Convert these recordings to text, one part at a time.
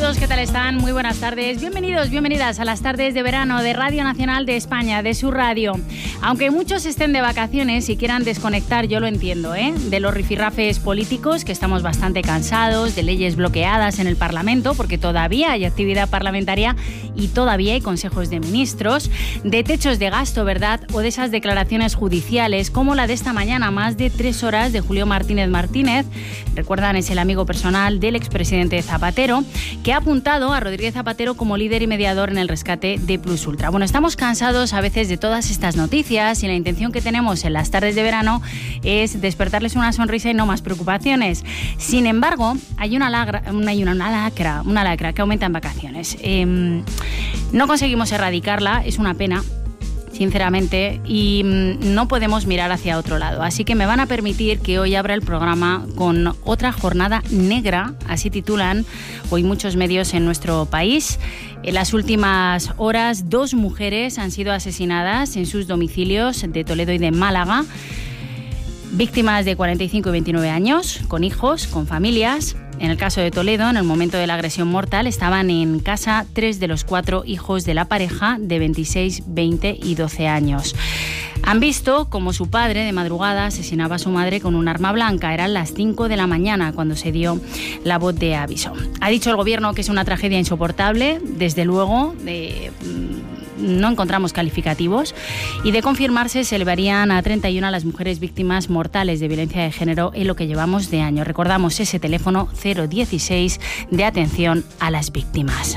todos, ¿qué tal están? Muy buenas tardes. Bienvenidos, bienvenidas a las tardes de verano de Radio Nacional de España, de su radio. Aunque muchos estén de vacaciones y quieran desconectar, yo lo entiendo, de los rifirrafes políticos, que estamos bastante cansados, de leyes bloqueadas en el Parlamento, porque todavía hay actividad parlamentaria y todavía hay consejos de ministros, de techos de gasto, ¿verdad? O de esas declaraciones judiciales, como la de esta mañana, más de 3 horas, de Julio Martínez Martínez. Recuerdan, es el amigo personal del expresidente Zapatero, que ha apuntado a Rodríguez Zapatero como líder y mediador en el rescate de Plus Ultra. Bueno, estamos cansados a veces de todas estas noticias y la intención que tenemos en las tardes de verano es despertarles una sonrisa y no más preocupaciones. Sin embargo, hay una lacra que aumenta en vacaciones. No conseguimos erradicarla, es una pena, sinceramente, y no podemos mirar hacia otro lado. Así que me van a permitir que hoy abra el programa con otra jornada negra, así titulan hoy muchos medios en nuestro país. En las últimas horas, 2 mujeres han sido asesinadas en sus domicilios de Toledo y de Málaga. Víctimas de 45 y 29 años, con hijos, con familias. En el caso de Toledo, en el momento de la agresión mortal, estaban en casa 3 de los 4 hijos de la pareja de 26, 20 y 12 años. Han visto cómo su padre, de madrugada, asesinaba a su madre con un arma blanca. Eran las 5 de la mañana cuando se dio la voz de aviso. Ha dicho el gobierno que es una tragedia insoportable, desde luego, no encontramos calificativos, y de confirmarse se elevarían a 31 a las mujeres víctimas mortales de violencia de género en lo que llevamos de año. Recordamos ese teléfono 016 de atención a las víctimas.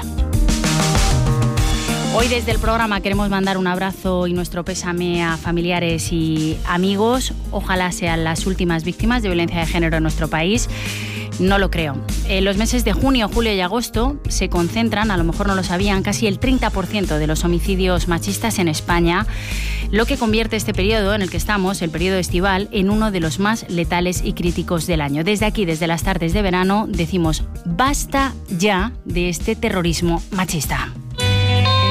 Hoy desde el programa queremos mandar un abrazo y nuestro pésame a familiares y amigos. Ojalá sean las últimas víctimas de violencia de género en nuestro país. No lo creo. En los meses de junio, julio y agosto se concentran, a lo mejor no lo sabían, casi el 30% de los homicidios machistas en España, lo que convierte este periodo en el que estamos, el periodo estival, en uno de los más letales y críticos del año. Desde aquí, desde las tardes de verano, decimos basta ya de este terrorismo machista.